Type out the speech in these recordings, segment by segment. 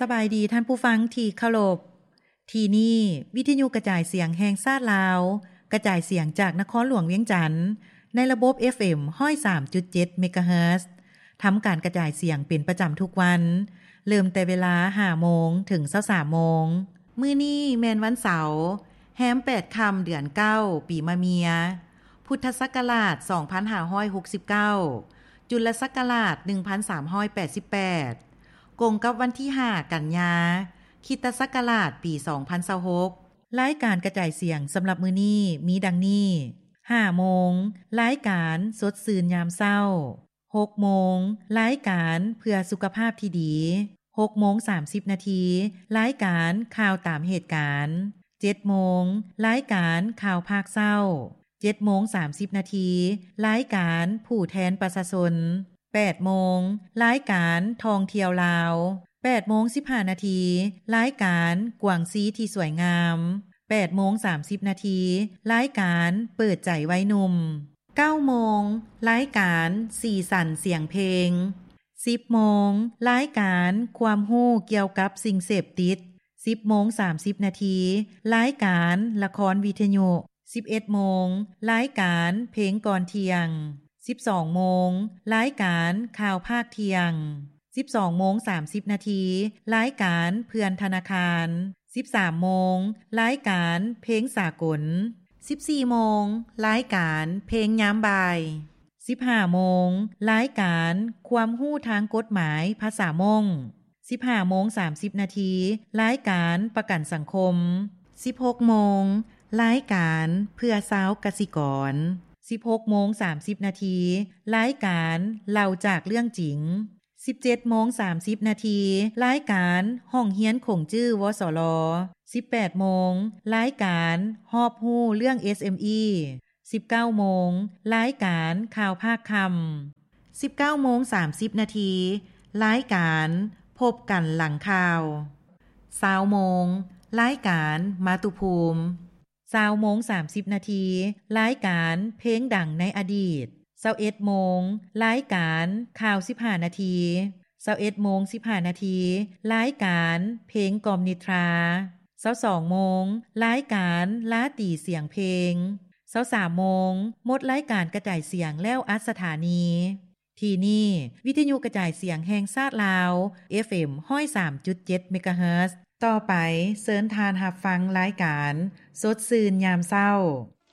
สบายดีท่านผู้ฟังที่เคารพที่นี่วิทยุกระจายเสียงแห่งชาติลาวกระจายเสียงจากนครหลวงเวียงจันทน์ในระบบ FM 103.7 เมกะเฮิรตซ์ทำการกระจายเสียงเป็นประจำทุกวันเริ่มแต่เวลา 5 โมงถึง 23 โมงมื้อนี้แม่นวันเสาร์แฮม8ค่ำเดือน9ปีมะเมียพุทธศักราช2569จุลศักราช1388กงกับวันที่5กันยาคริสตศักราชปี2026รายการกระจายเสียงสำหรับมื้อนี้มีดังนี้5โมงรายการสดชื่นยามเช้า6โมงรายการเพื่อสุขภาพที่ดี6โมง30นาทีรายการข่าวตามเหตุการณ์7โมงรายการข่าวภาคเช้า7โมง30นาทีรายการผู้แทนประชาชน8โมงรายการท่องเที่ยวลาว8โมง15นาทีรายการกวางซีที่สวยงาม8โมง30นาทีรายการเปิดใจไว้หนุ่ม9โมงรายการสีสันเสียงเพลง10โมงรายการความรู้เกี่ยวกับสิ่งเสพติด10โมง30นาทีรายการละครวิทยุ11โมงรายการเพลงก่อนเที่ยง12โมงรายการข่าวภาคเที่ยง12โมง30นาทีรายการเพื่อนธนาคาร13โมงรายการเพลงสากล14โมงรายการเพลงยามบ่าย15โมงรายการความรู้ทางกฎหมายภาษามง15โมง30นาทีรายการประกันสังคม16โมงรายการเพื่อสาวกสิกร16โมง30นาทีรายการเล่าจากเรื่องจริง17โมง30นาทีรายการห้องเฮียนคงจื้อวสล18โมงรายการฮอบฮู้เรื่อง SME 19โมงรายการข่าวภาคค่ำ19โมง30นาทีรายการพบกันหลังข่าว20โมงรายการมาตุภูมิ20โมง30นาทีรายการเพลงดังในอดีต21โมงรายการข่าว15นาที21โมง15นาทีรายการเพลงกล่อมนิทรา22โมงรายการลาตีเสียงเพลง23โมงหมดรายการกระจายเสียงแล้วอัดสถานีที่นี่วิทยุกระจายเสียงแห่งชาติลาว FM 103.7 เมกะเฮิรตซ์ต่อไปเชิญทานรับฟังรายการสดชื่นยามเช้า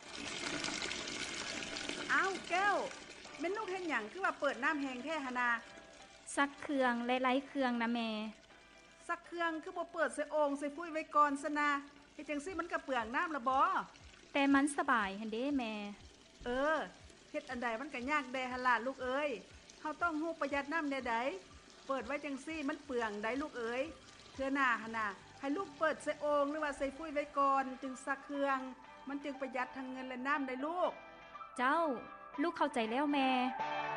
อ้าวแก้วแม่นลูกเฮ็ดหยังคือว่าเปิดน้ำแห้งแท้หนนาซักเครื่องหลายๆเครื่องนะแม่ซักเครื่องคือบ่เปิดใส่โอ่งใส่ฟุ้ยไว้ก่อนซะนะเฮ็ดจังซี่มันก็เปลืองน้ำละบ่แต่มันสบายหั่นเด้แม่เฮ็ดอันใดมันก็ยากแด่หั่นล่ะลูกเอ้ยเฮาต้องฮู้ประหยัดน้ำแน่ใดเปิดไว้จังซี่มันเปลืองได้ลูกเอ้ยเทื่อหน้าหั่นน่ะให้ลูกเปิดใส่โอ่งหรือว่าใส่ฟุ้ยไว้ก่อนจึงซักเครื่องมันจึงประหยัดทั้งเงินและน้ำได้ลูกเจ้าลูกเข้าใจแล้วแม่